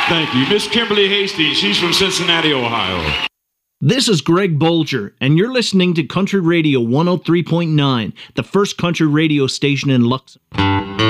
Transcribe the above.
Thank you. Miss Kimberly Hastings, she's from Cincinnati, Ohio. This is Greg Bolger, and you're listening to Country Radio 103.9, the first country radio station in Luxembourg.